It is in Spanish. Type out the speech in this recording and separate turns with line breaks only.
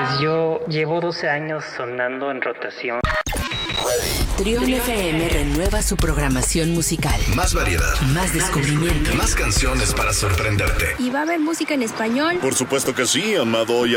Pues yo llevo 12 años sonando en rotación.
Trión FM renueva su programación musical.
Más variedad.
Más descubrimiento.
Más canciones para sorprenderte.
¿Y va a haber música en español?
Por supuesto que sí, amado.